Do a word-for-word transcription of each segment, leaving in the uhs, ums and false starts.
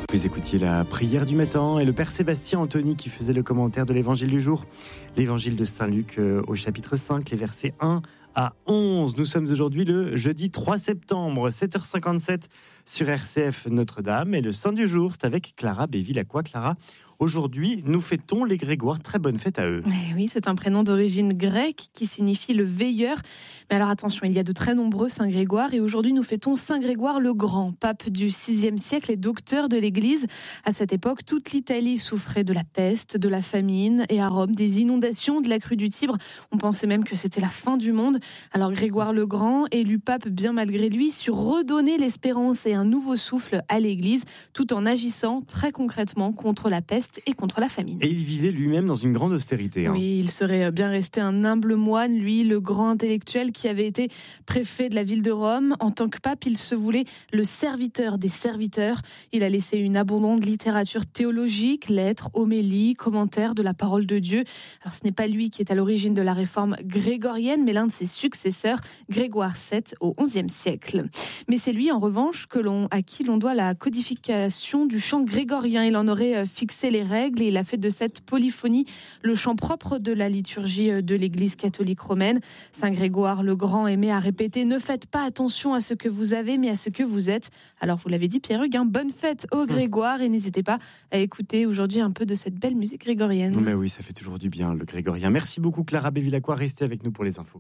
Vous écoutiez la prière du matin et le Père Sébastien Anthony qui faisait le commentaire de l'évangile du jour. L'évangile de Saint-Luc euh, au chapitre cinq, les versets un à onze. Nous sommes aujourd'hui le jeudi trois septembre, sept heures cinquante-sept sur R C F Notre-Dame. Et le saint du jour, c'est avec Clara Béville-Lacroix. Clara, aujourd'hui, nous fêtons les Grégoire. Très bonne fête à eux. Eh oui, c'est un prénom d'origine grecque qui signifie le veilleur. Mais alors attention, il y a de très nombreux Saint Grégoire et aujourd'hui nous fêtons Saint Grégoire le Grand, pape du sixième siècle et docteur de l'Église. À cette époque, toute l'Italie souffrait de la peste, de la famine et à Rome des inondations, de la crue du Tibre. On pensait même que c'était la fin du monde. Alors Grégoire le Grand, élu pape bien malgré lui, sut redonner l'espérance et un nouveau souffle à l'Église, tout en agissant très concrètement contre la peste et contre la famine. Et il vivait lui-même dans une grande austérité. Hein. Oui, il serait bien resté un humble moine, lui, le grand intellectuel qui avait été préfet de la ville de Rome. En tant que pape, il se voulait le serviteur des serviteurs. Il a laissé une abondante littérature théologique, lettres, homélies, commentaires de la parole de Dieu. Alors ce n'est pas lui qui est à l'origine de la réforme grégorienne, mais l'un de ses successeurs, Grégoire sept, au onzième siècle. Mais c'est lui, en revanche, que l'on, à qui l'on doit la codification du chant grégorien. Il en aurait fixé les règles et il a fait de cette polyphonie le chant propre de la liturgie de l'Église catholique romaine. Saint Grégoire le Grand aimait à répéter « Ne faites pas attention à ce que vous avez, mais à ce que vous êtes ». Alors vous l'avez dit Pierre-Hugues, hein, bonne fête au Grégoire et n'hésitez pas à écouter aujourd'hui un peu de cette belle musique grégorienne. Mais oui, ça fait toujours du bien le grégorien. Merci beaucoup Clara Béville-Lacroix, restez avec nous pour les infos.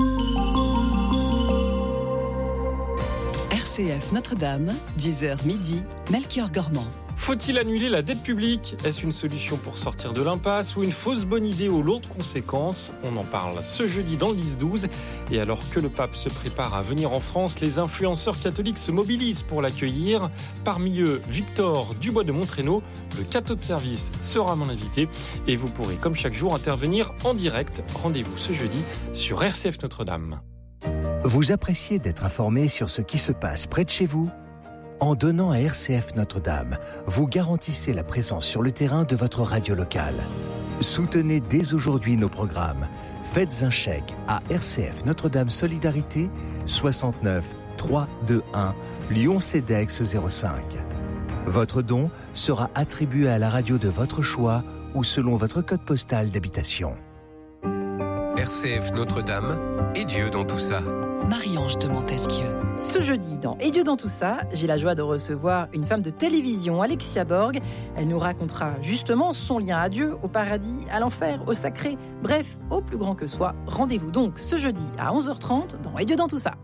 R C F Notre-Dame, dix heures midi, Melchior Gormand. Faut-il annuler la dette publique ? Est-ce une solution pour sortir de l'impasse ou une fausse bonne idée aux lourdes conséquences ? On en parle ce jeudi dans le dix douze. Et alors que le pape se prépare à venir en France, les influenceurs catholiques se mobilisent pour l'accueillir. Parmi eux, Victor Dubois de Montrénaud, le cateau de service, sera mon invité. Et vous pourrez, comme chaque jour, intervenir en direct. Rendez-vous ce jeudi sur R C F Notre-Dame. Vous appréciez d'être informé sur ce qui se passe près de chez vous ? En donnant à R C F Notre-Dame, vous garantissez la présence sur le terrain de votre radio locale. Soutenez dès aujourd'hui nos programmes. Faites un chèque à R C F Notre-Dame Solidarité soixante-neuf trois cent vingt-et-un Lyon-Cedex zéro cinq. Votre don sera attribué à la radio de votre choix ou selon votre code postal d'habitation. R C F Notre-Dame et Dieu dans tout ça. Marie-Ange de Montesquieu. Ce jeudi, dans Et Dieu dans tout ça, j'ai la joie de recevoir une femme de télévision, Alexia Borg. Elle nous racontera justement son lien à Dieu, au paradis, à l'enfer, au sacré, bref, au plus grand que soi. Rendez-vous donc ce jeudi à onze heures trente dans Et Dieu dans tout ça.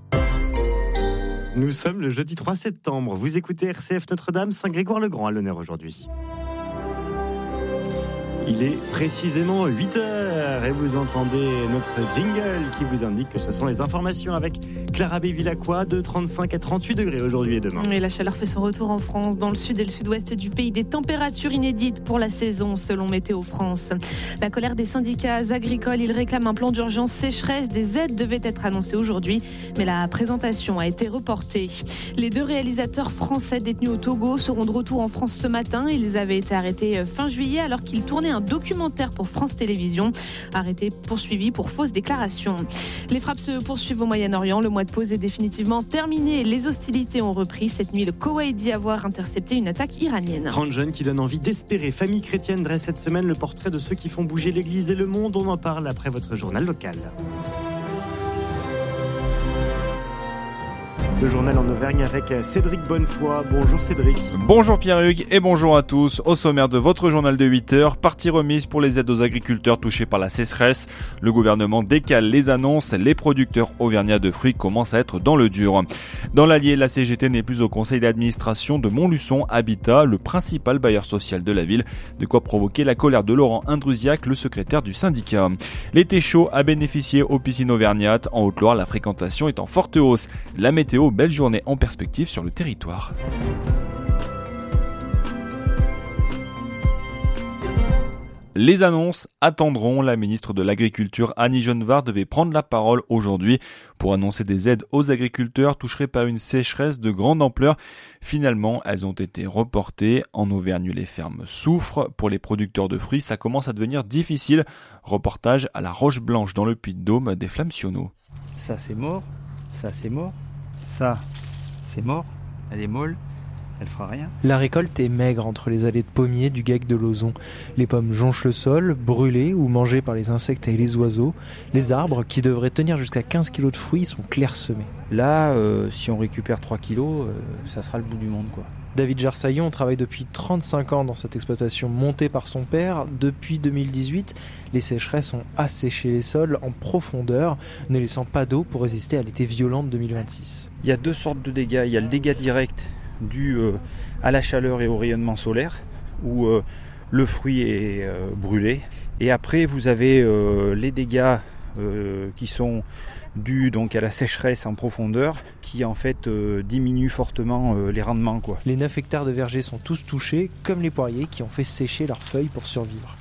Nous sommes le jeudi trois septembre. Vous écoutez R C F Notre-Dame, Saint Grégoire le Grand à l'honneur aujourd'hui. Il est précisément huit heures et vous entendez notre jingle qui vous indique que ce sont les informations avec Clara Béville-Lacroix de trente-cinq à trente-huit degrés aujourd'hui et demain. Et la chaleur fait son retour en France, dans le sud et le sud-ouest du pays. Des températures inédites pour la saison selon Météo France. La colère des syndicats agricoles, ils réclament un plan d'urgence sécheresse. Des aides devaient être annoncées aujourd'hui, mais la présentation a été reportée. Les deux réalisateurs français détenus au Togo seront de retour en France ce matin. Ils avaient été arrêtés fin juillet alors qu'ils tournaient un documentaire pour France Télévisions. Arrêté, poursuivi pour fausses déclarations. Les frappes se poursuivent au Moyen-Orient. Le mois de pause est définitivement terminé. Les hostilités ont repris. Cette nuit, le Koweït dit avoir intercepté une attaque iranienne. trente jeunes qui donnent envie d'espérer. Famille chrétienne dresse cette semaine le portrait de ceux qui font bouger l'Église et le monde. On en parle après votre journal local. Le journal en Auvergne avec Cédric Bonnefoy. Bonjour Cédric. Bonjour Pierre-Hugues et bonjour à tous. Au sommaire de votre journal de huit heures, partie remise pour les aides aux agriculteurs touchés par la sécheresse. Le gouvernement décale les annonces. Les producteurs auvergnats de fruits commencent à être dans le dur. Dans l'Allier, la C G T n'est plus au conseil d'administration de Montluçon Habitat, le principal bailleur social de la ville. De quoi provoquer la colère de Laurent Indrusiac, le secrétaire du syndicat. L'été chaud a bénéficié aux piscines auvergnates. En Haute-Loire, la fréquentation est en forte hausse. La météo, belle journée en perspective sur le territoire. Les annonces attendront. La ministre de l'Agriculture, Annie Genevard, devait prendre la parole aujourd'hui pour annoncer des aides aux agriculteurs touchés par une sécheresse de grande ampleur. Finalement, elles ont été reportées. En Auvergne, les fermes souffrent. Pour les producteurs de fruits, ça commence à devenir difficile. Reportage à la Roche-Blanche dans le Puy-de-Dôme des Flammes-Sionneau. Ça, c'est mort. Ça, c'est mort. Ça, c'est mort. Elle est molle. elle fera rien. La récolte est maigre entre les allées de pommiers du Gec de Lauzon. Les pommes jonchent le sol, brûlées ou mangées par les insectes et les oiseaux. Les arbres, qui devraient tenir jusqu'à quinze kilos de fruits, sont clairsemés. Là, euh, si on récupère trois kilos, euh, ça sera le bout du monde, quoi. David Jarsaillon travaille depuis trente-cinq ans dans cette exploitation montée par son père. Depuis deux mille dix-huit, les sécheresses ont asséché les sols en profondeur, ne laissant pas d'eau pour résister à l'été violent de deux mille vingt-six. Il y a deux sortes de dégâts. Il y a le dégât direct dû euh, à la chaleur et au rayonnement solaire, où euh, le fruit est euh, brûlé. Et après, vous avez euh, les dégâts euh, qui sont dû donc à la sécheresse en profondeur qui en fait euh, diminue fortement euh, les rendements, quoi. Les neuf hectares de vergers sont tous touchés, comme les poiriers qui ont fait sécher leurs feuilles pour survivre.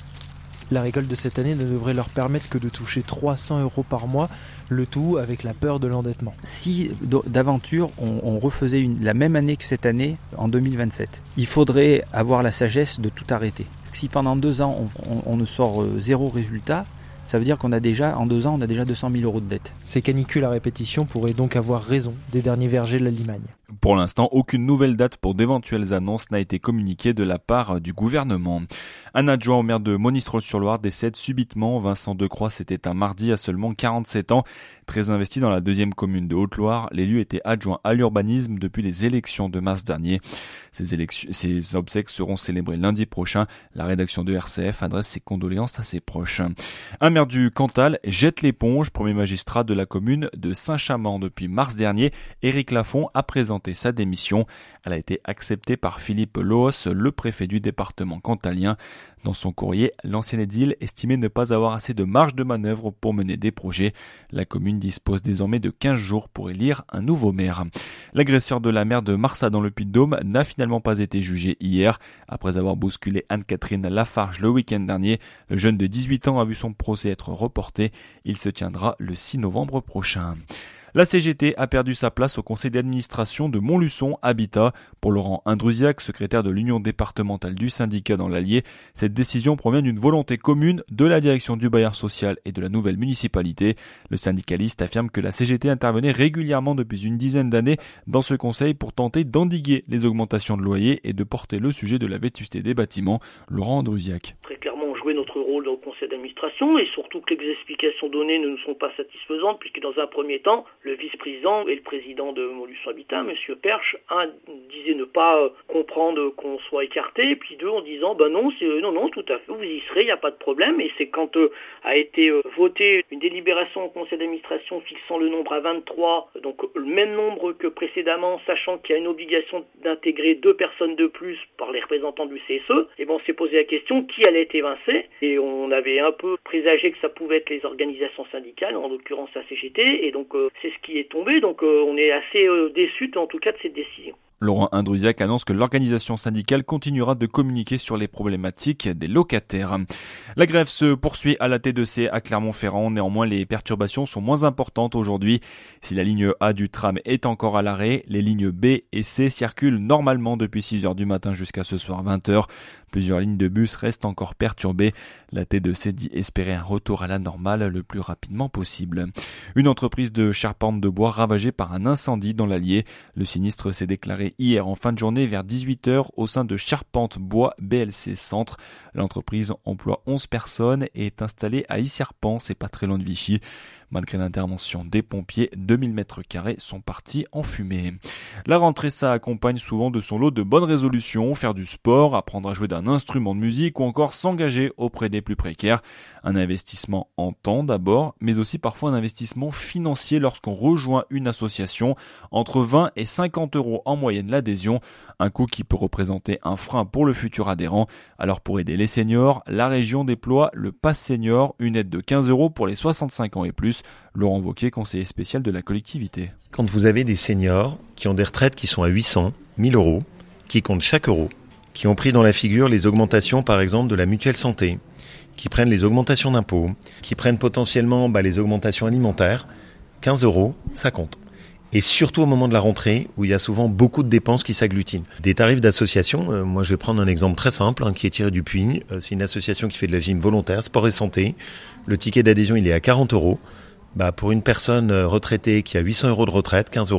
La récolte de cette année ne devrait leur permettre que de toucher trois cents euros par mois, le tout avec la peur de l'endettement. Si d'aventure on, on refaisait une, la même année que cette année, en deux mille vingt-sept, il faudrait avoir la sagesse de tout arrêter. Si pendant deux ans on, on, on ne sort euh, zéro résultat, ça veut dire qu'on a déjà, en deux ans, on a déjà deux cent mille euros de dette. Ces canicules à répétition pourraient donc avoir raison des derniers vergers de la Limagne. Pour l'instant, aucune nouvelle date pour d'éventuelles annonces n'a été communiquée de la part du gouvernement. Un adjoint au maire de Monistrol-sur-Loire décède subitement. Vincent Decroix, c'était un mardi à seulement quarante-sept ans. Très investi dans la deuxième commune de Haute-Loire, l'élu était adjoint à l'urbanisme depuis les élections de mars dernier. Ces, élections, ces obsèques seront célébrées lundi prochain. La rédaction de R C F adresse ses condoléances à ses proches. Un maire du Cantal jette l'éponge. Premier magistrat de la commune de Saint-Chamand depuis mars dernier, Éric Lafont a présenté sa démission. Elle a été acceptée par Philippe Loos, le préfet du département cantalien. Dans son courrier, l'ancien édile estimait ne pas avoir assez de marge de manœuvre pour mener des projets. La commune dispose désormais de quinze jours pour élire un nouveau maire. L'agresseur de la maire de Marsat dans le Puy-de-Dôme n'a finalement pas été jugé hier. Après avoir bousculé Anne-Catherine Lafarge le week-end dernier, le jeune de dix-huit ans a vu son procès être reporté. Il se tiendra le six novembre prochain. La C G T a perdu sa place au conseil d'administration de Montluçon Habitat. Pour Laurent Indrusiac, secrétaire de l'union départementale du syndicat dans l'Allier, cette décision provient d'une volonté commune de la direction du bailleur social et de la nouvelle municipalité. Le syndicaliste affirme que la C G T intervenait régulièrement depuis une dizaine d'années dans ce conseil pour tenter d'endiguer les augmentations de loyers et de porter le sujet de la vétusté des bâtiments. Laurent Indrusiac. Très clairement, jouer notre rôle dans le conseil d'administration et surtout que les explications données ne nous sont pas satisfaisantes puisque dans un premier temps, le vice-président et le président de Montluçon Habitat, M. Perche, un disait ne pas comprendre qu'on soit écarté, et puis deux en disant ben non, c'est, non, non, tout à fait, vous y serez, il n'y a pas de problème. Et c'est quand euh, a été euh, voté une délibération au conseil d'administration fixant le nombre à vingt-trois, donc le même nombre que précédemment, sachant qu'il y a une obligation d'intégrer deux personnes de plus par les représentants du C S E, et bon, on s'est posé la question qui allait être évincé, et on avait un peu présagé que ça pouvait être les organisations syndicales, en l'occurrence la C G T, et donc euh, c'est ce qui est tombé, donc euh, on est assez euh, déçus en tout cas de cette décision. Laurent Indrusiac annonce que l'organisation syndicale continuera de communiquer sur les problématiques des locataires. La grève se poursuit à la T deux C à Clermont-Ferrand. Néanmoins, les perturbations sont moins importantes aujourd'hui. Si la ligne A du tram est encore à l'arrêt, les lignes B et C circulent normalement depuis six heures du matin jusqu'à ce soir vingt heures. Plusieurs lignes de bus restent encore perturbées. La T deux C dit espérer un retour à la normale le plus rapidement possible. Une entreprise de charpente de bois ravagée par un incendie dans l'Allier. Le sinistre s'est déclaré hier en fin de journée vers dix-huit heures au sein de Charpente Bois B L C Centre. L'entreprise emploie onze personnes et est installée à Isserpan, c'est pas très loin de Vichy. Malgré l'intervention des pompiers, deux mille mètres carrés sont partis en fumée. La rentrée s'accompagne souvent de son lot de bonnes résolutions, faire du sport, apprendre à jouer d'un instrument de musique ou encore s'engager auprès des plus précaires. Un investissement en temps d'abord, mais aussi parfois un investissement financier lorsqu'on rejoint une association. Entre vingt et cinquante euros en moyenne l'adhésion, un coût qui peut représenter un frein pour le futur adhérent. Alors pour aider les seniors, la région déploie le Pass Senior, une aide de quinze euros pour les soixante-cinq ans et plus. Laurent Wauquiez, conseiller spécial de la collectivité. Quand vous avez des seniors qui ont des retraites qui sont à huit cents, mille euros, qui comptent chaque euro, qui ont pris dans la figure les augmentations par exemple de la mutuelle santé, qui prennent les augmentations d'impôts, qui prennent potentiellement bah, les augmentations alimentaires, quinze euros, ça compte. Et surtout au moment de la rentrée, où il y a souvent beaucoup de dépenses qui s'agglutinent. Des tarifs d'association, euh, moi je vais prendre un exemple très simple, hein, qui est tiré du Puy. Euh, c'est une association qui fait de la gym volontaire, sport et santé. Le ticket d'adhésion, il est à quarante euros. Bah, pour une personne retraitée qui a huit cents euros de retraite, quinze euros,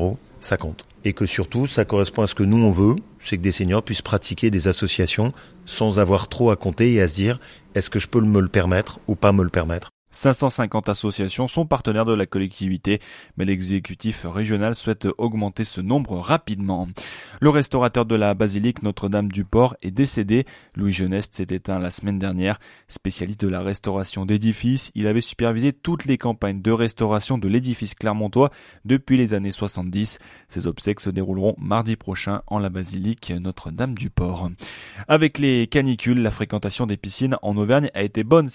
ça compte. Et que surtout, ça correspond à ce que nous on veut, c'est que des seniors puissent pratiquer des associations sans avoir trop à compter et à se dire est-ce que je peux me le permettre ou pas me le permettre. cinq cent cinquante associations sont partenaires de la collectivité, mais l'exécutif régional souhaite augmenter ce nombre rapidement. Le restaurateur de la basilique Notre-Dame-du-Port est décédé. Louis Geneste s'est éteint la semaine dernière. Spécialiste de la restauration d'édifices, il avait supervisé toutes les campagnes de restauration de l'édifice clermontois depuis les années soixante-dix. Ces obsèques se dérouleront mardi prochain en la basilique Notre-Dame-du-Port. Avec les canicules, la fréquentation des piscines en Auvergne a été bonne